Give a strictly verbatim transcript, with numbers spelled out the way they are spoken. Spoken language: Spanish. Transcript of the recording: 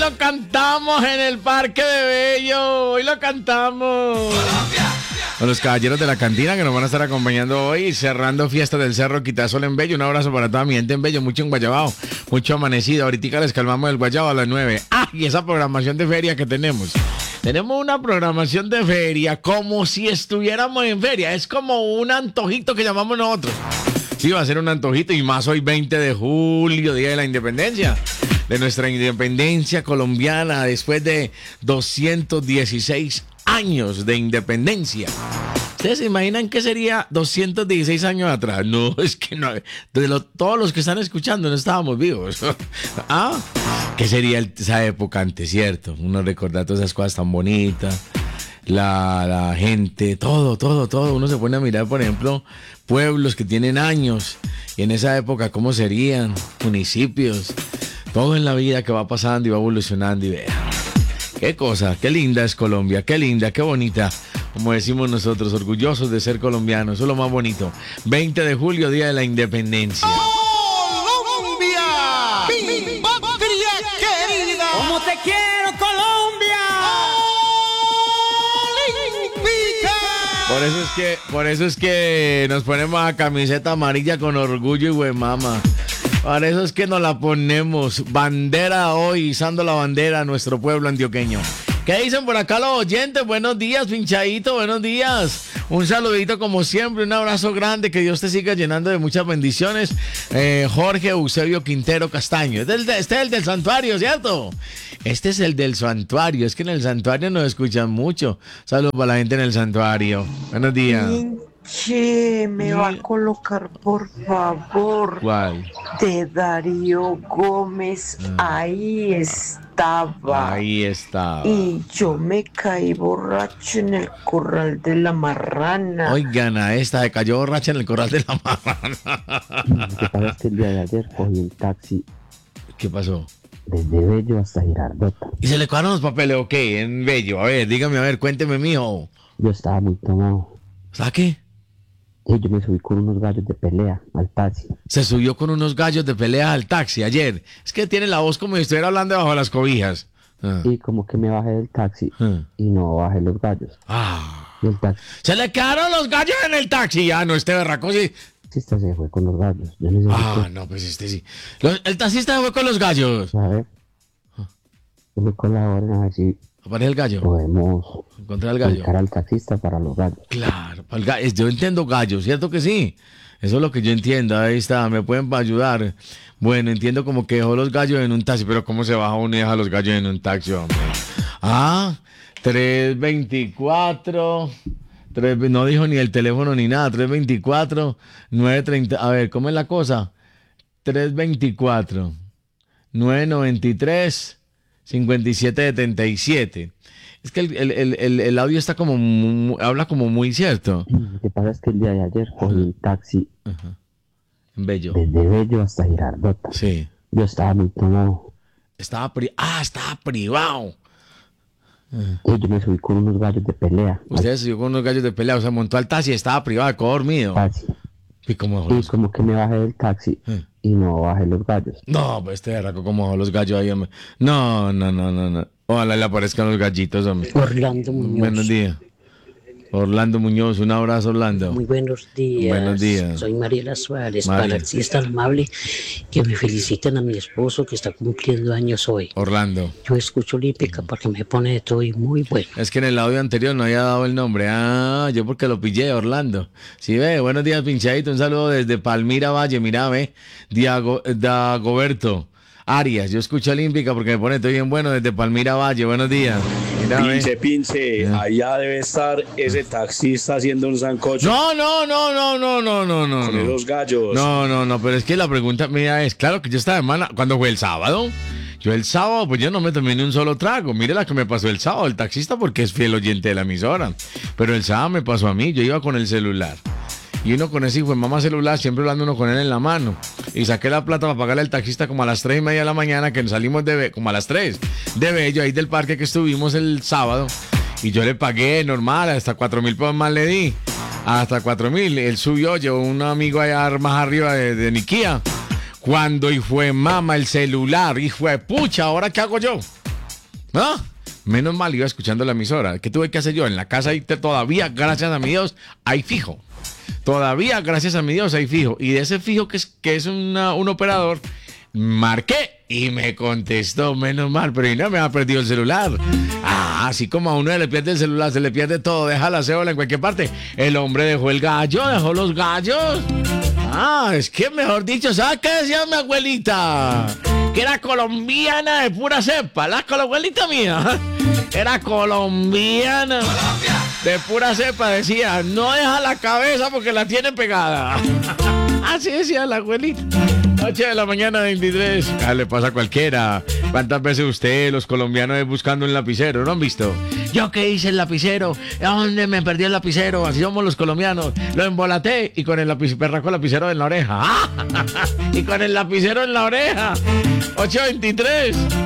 lo cantamos en el Parque de Bello. Hoy lo cantamos. Con los caballeros de la cantina que nos van a estar acompañando hoy, cerrando fiesta del Cerro Quitasol en Bello. Un abrazo para toda mi gente en Bello, mucho en Guayabao, mucho amanecido. Ahorita les calmamos el Guayabo a las nueve. Ah, y esa programación de feria que tenemos. Tenemos una programación de feria como si estuviéramos en feria. Es como un antojito que llamamos nosotros. Sí, va a ser un antojito y más hoy veinte de julio, Día de la Independencia. De nuestra independencia colombiana después de doscientos dieciséis años de independencia. ¿Ustedes se imaginan qué sería doscientos dieciséis años atrás? No, es que no. De lo, todos los que están escuchando no estábamos vivos. ¿Ah? ¿Qué sería el, esa época antes, cierto? Uno recuerda todas esas cosas tan bonitas. La, la gente, todo, todo, todo. Uno se pone a mirar, por ejemplo, pueblos que tienen años. Y en esa época, ¿cómo serían? Municipios. Todo en la vida que va pasando y va evolucionando y vea. Qué cosa, qué linda es Colombia, qué linda, qué bonita. Como decimos nosotros, orgullosos de ser colombianos, eso es lo más bonito. veinte de julio, Día de la Independencia. ¡Colombia! ¡Mi patria querida! ¡Cómo te quiero, Colombia! ¡Olímpica! Por eso es que, por eso es que nos ponemos a camiseta amarilla con orgullo y huemama. Por eso es que nos la ponemos. Bandera hoy, izando la bandera a nuestro pueblo antioqueño. ¿Qué dicen por acá los oyentes? Buenos días, pinchadito, buenos días. Un saludito como siempre, un abrazo grande, que Dios te siga llenando de muchas bendiciones. Eh, Jorge Eusebio Quintero Castaño. Este es, el de, este es el del santuario, ¿cierto? Este es el del santuario, es que en el santuario nos escuchan mucho. Saludos para la gente en el santuario. Buenos días. Che, me va a colocar, por favor. ¿Cuál? De Darío Gómez. Ah. Ahí estaba. Ahí está. Y yo me caí borracho en el corral de la marrana. Oigan, a esta se cayó borracha en el corral de la marrana. Lo que pasa es que el día de ayer cogí el taxi ¿Qué pasó? desde Bello hasta Girardota. ¿Y se le cuadran los papeles? Ok, en Bello. A ver, dígame, a ver, cuénteme, mijo. Yo estaba muy tomado. ¿Sabes qué? Y yo me subí con unos gallos de pelea al taxi. Se subió con unos gallos de pelea al taxi ayer. Es que tiene la voz como si estuviera hablando debajo de las cobijas. Ah. Y como que me bajé del taxi Ah. y no bajé los gallos. Ah. Y el taxi Se le quedaron los gallos en el taxi. Ah, no, este berraco sí. taxista se fue con los gallos. Yo necesito Ah, no, pues este sí. Los- el taxista fue con los gallos. saber que me colaboren a ver si Aparece el gallo. podemos Encontré al gallo. ubicar al taxista para los gallos. Claro, pa'l ga- es- yo entiendo gallo, ¿cierto que sí? Eso es lo que yo entiendo, ahí está, me pueden ayudar. Bueno, entiendo como que dejó los gallos en un taxi, pero ¿cómo se baja uno y deja los gallos en un taxi, hombre? Ah, tres veinticuatro, tres, no dijo ni el teléfono ni nada, tres veinticuatro, nueve treinta, a ver, ¿cómo es la cosa? tres veinticuatro, nueve noventa y tres, cincuenta y siete setenta y siete. Es que el, el, el, el, el audio está como, mu- habla como muy cierto. Lo que pasa es que el día de ayer cogí el taxi En Bello. desde Bello hasta Girardota. Sí. Yo estaba muy tomado. Estaba pri ah, estaba privado. Y yo me subí con unos gallos de pelea Usted se subió con unos gallos de pelea, o sea, montó al taxi, estaba privado, quedó dormido. al taxi. ¿Y cómo dejó Y los... como que me bajé del taxi Eh. y no bajé los gallos. No, pues este berraco, ¿cómo dejó los gallos ahí, hombre? No, no, no, no, no. Ojalá le aparezcan los gallitos, hombre. Orlando Muñoz. Buenos días. Orlando Muñoz, un abrazo, Orlando. Muy buenos días. Buenos días. Soy Mariela Suárez. María. Para si es tan amable que me feliciten a mi esposo que está cumpliendo años hoy. Orlando. Yo escucho Olímpica porque me pone de todo y muy bueno. Es que en el audio anterior no había dado el nombre. Ah, yo porque lo pillé, Orlando. Sí, ve, buenos días, pinchadito. Un saludo desde Palmira Valle. Mira, ve, Diago, Dagoberto Arias. Yo escucho Olímpica porque me pone todo bien bueno desde Palmira Valle. Buenos días. Mira, ve. Pinche, pinche, allá debe estar ese taxista haciendo un sancocho No, no, no, no, no, no, no, no. con no. esos gallos. No, no, no, pero es que la pregunta mía es, claro que yo esta semana, ¿cuándo fue el sábado? Yo el sábado, pues yo no me tomé ni un solo trago. Mire la que me pasó el sábado, el taxista, porque es fiel oyente de la emisora. Pero el sábado me pasó a mí, yo iba con el celular. Y uno con ese hijo de mamá celular, siempre hablando uno con él en la mano. Y saqué la plata para pagarle al taxista como a las tres y media de la mañana, que nos salimos de, Be- como a las tres, de Bello, ahí del parque que estuvimos el sábado. Y yo le pagué normal, hasta cuatro mil pesos más le di. Hasta cuatro mil. Él subió, llevó un amigo allá más arriba de, de Niquía. Cuando y fue mama el celular, hijo de pucha, ¿ahora qué hago yo? ¿Ah? Menos mal iba escuchando la emisora. ¿Qué tuve que hacer yo? En la casa ahí te- todavía, gracias a mi Dios, hay fijo. Todavía, gracias a mi Dios, hay fijo. Y de ese fijo que es, que es una- un operador, marqué y me contestó, menos mal, pero y no me ha perdido el celular. Ah, así como a uno se le pierde el celular, se le pierde todo, deja la cédula en cualquier parte. El hombre dejó el gallo, dejó los gallos. Ah, es que mejor dicho, ¿sabes qué decía mi abuelita? Que era colombiana de pura cepa, la col- abuelita mía. Era colombiana de pura cepa, decía, no deja la cabeza porque la tiene pegada. Así decía la abuelita. ocho de la mañana, veintitrés. Ah, le pasa a cualquiera. ¿Cuántas veces usted, los colombianos, es buscando un lapicero? ¿No han visto? ¿Yo qué hice el lapicero? ¿A dónde me perdí el lapicero? Así somos los colombianos. Lo embolaté y con el lápiz, perraco lapicero en la oreja. Y con el lapicero en la oreja. ocho veintitrés.